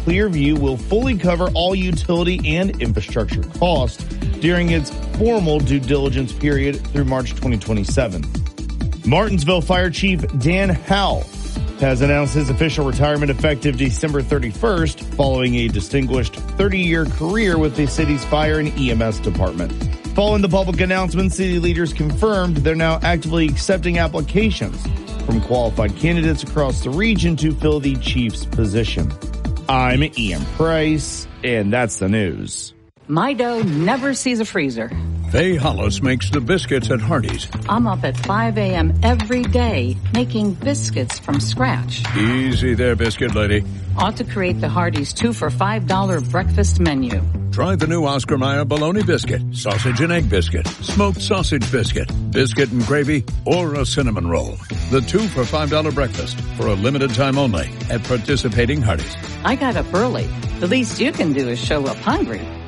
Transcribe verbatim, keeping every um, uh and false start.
Clearview will fully cover all utility and infrastructure costs during its formal due diligence period through March twenty twenty-seven. Martinsville Fire Chief Dan Howell has announced his official retirement effective December thirty-first, following a distinguished thirty-year career with the city's fire and E M S department. Following the public announcement, city leaders confirmed they're now actively accepting applications from qualified candidates across the region to fill the chief's position. I'm Ian Price, and that's the news. My dough never sees a freezer. Faye Hollis makes the biscuits at Hardee's. I'm up at five a.m. every day making biscuits from scratch. Easy there, biscuit lady. Ought to create the Hardee's two for five dollars breakfast menu. Try the new Oscar Mayer bologna biscuit, sausage and egg biscuit, smoked sausage biscuit, biscuit and gravy, or a cinnamon roll. The two for five dollars breakfast for a limited time only at participating Hardee's. I got up early. The least you can do is show up hungry.